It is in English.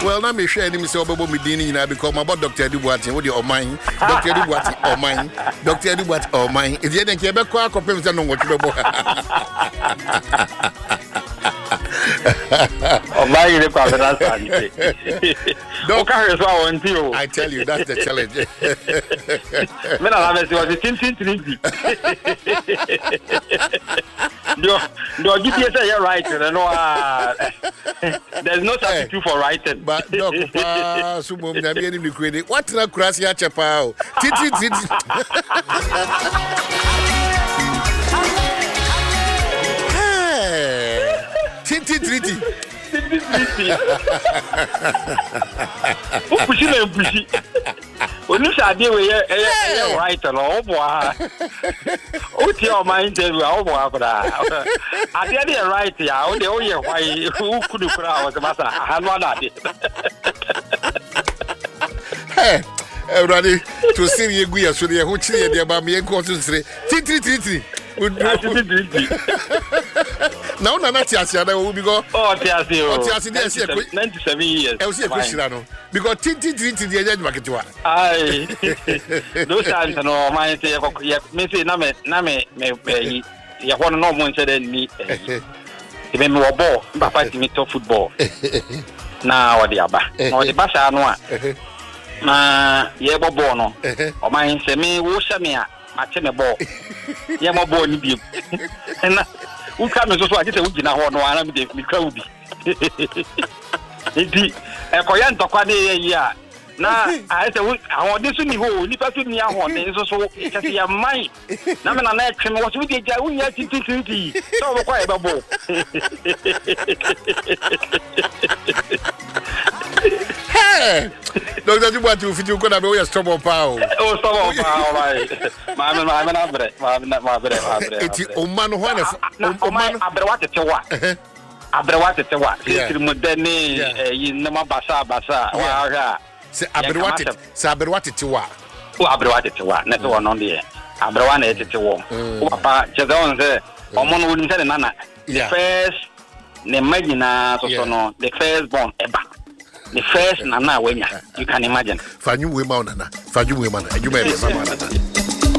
Well, now me share him say obobo me din nyina because my Dr. Dubuati wo the Oman. Dr. Dubuati Oman. Dr. Dubuati Oman. If you think you be kwa kopem say no what you be. I tell you, that's the challenge. You're right. There's no substitute for writing. But what na kurasi ya chapao? Titi. Titi. Pushi. Onu shade we right no obo ha. O ti o ma interview obo ha kura. Ade dey right ya, o dey o ye hwai, o kudu kura o se masa. Hanwa na de. Hey, everybody to see you go ya so dey ho chire dey ba me enko so sire. Titi. Now na tiasia na we go. Oh, tiasia. 97 years. E o se kwishira no. Because titi the agent marketwa. Ai. Those times no my say me say na me ya hono no mo nche den ni. Ebe me wo ball, papa ti me to football. Na o de aba. Na o de basha no a. Na ye bo ball no. O man say me wo hye me a match me ball. Ye mo ball ni bi. Na u ka me so a je se u gina ho no ana me de mi ka ubi. Enti ekoya ntokwa de ye a na I say awon de so ni ho ni pa so ni ahon de so kesi ya man na me na etwe me wo so de ja unya titi so wo kwa e babo. Hey, Dr. Dubuati you fit you gonna be we stubborn power. Oh, stubborn power right. Ma na bre. Eti o man ho na o man abre what te wa. Abrewate tewa. Sisi mudeni yinama basa wa ha. Se abrewate tewa. O abrewate tewa. Na tewa no de. Abrewa na tewa. O papa cheze on se omon woni se nana. The first ne magina so no the first born eba. The first nana wenya. You can imagine. Fanyu we ma nana. Adwuma e be mama nana.